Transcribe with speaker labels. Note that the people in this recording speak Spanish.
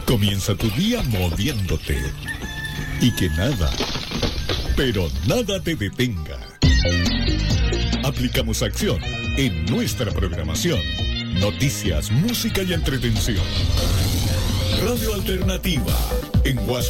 Speaker 1: Comienza tu día moviéndote. Y que nada, pero nada te detenga. Aplicamos acción en nuestra programación. Noticias, música y entretención. Radio Alternativa en WhatsApp.